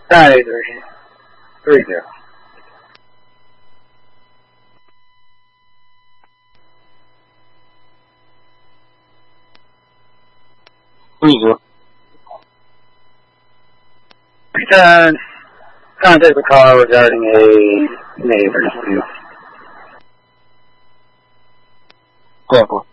983. 30. Return. Contact the call regarding a neighbor's dispute. 过。